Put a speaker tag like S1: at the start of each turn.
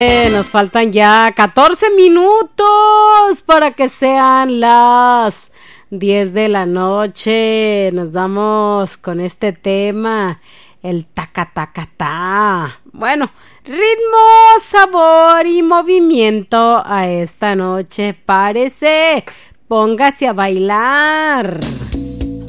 S1: Nos faltan ya 14 minutos para que sean las 10 de la noche. Nos vamos con este tema, el taca taca ta. Bueno, ritmo, sabor y movimiento a esta noche. Párese, póngase a bailar.